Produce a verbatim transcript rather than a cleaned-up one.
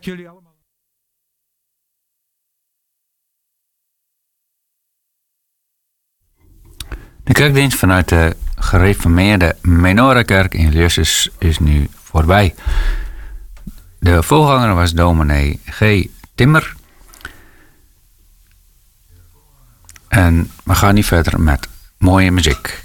jullie allemaal. De kerkdienst vanuit de gereformeerde Menorakerk in Ljussens is nu voorbij. De voorganger was dominee G. Timmer. En we gaan nu verder met mooie muziek.